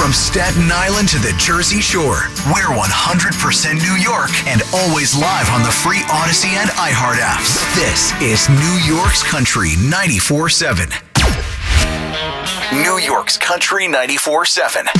From Staten Island to the Jersey Shore, we're 100% New York and always live on the free Odyssey and iHeart apps. This is New York's Country 94.7. New York's Country 94.7.